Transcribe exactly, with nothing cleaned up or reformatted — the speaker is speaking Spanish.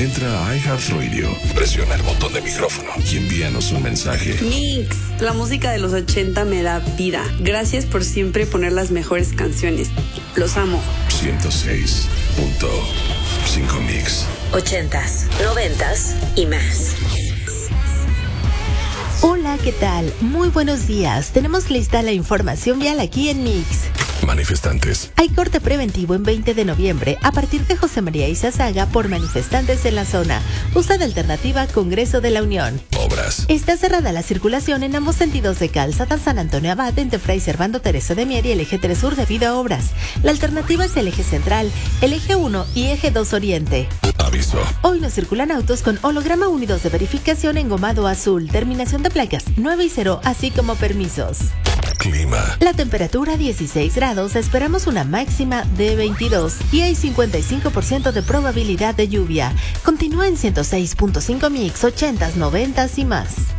Entra a iHeartRadio, presiona el botón de micrófono y envíanos un mensaje. Mix, la música de los ochenta me da vida. Gracias por siempre poner las mejores canciones. Los amo. ciento seis punto cinco Mix. Ochentas, noventas y más. Hola, ¿qué tal? Muy buenos días. Tenemos lista la información vial aquí en Mix. Manifestantes. Hay corte preventivo en veinte de noviembre a partir de José María Izazaga por manifestantes en la zona. Usa de alternativa Congreso de la Unión. Obras. Está cerrada la circulación en ambos sentidos de Calzada San Antonio Abad entre Fray Servando Teresa de Mier y el eje tres Sur debido a obras. La alternativa es el eje central, el eje uno y eje dos Oriente. Aviso. Hoy no circulan autos con holograma unidos de verificación engomado azul, terminación de placas nueve y cero, así como permisos. Clima. La temperatura dieciséis grados, esperamos una máxima de veintidós y hay cincuenta y cinco por ciento de probabilidad de lluvia. Continúa en ciento seis punto cinco Mix, ochentas, noventas y más.